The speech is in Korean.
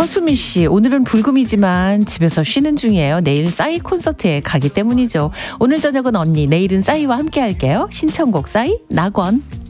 허수미 씨, 오늘은 불금이지만 집에서 쉬는 중이에요. 내일 싸이 콘서트에 가기 때문이죠. 오늘 저녁은 언니, 내일은 싸이와 함께 할게요. 신청곡 싸이, 낙원.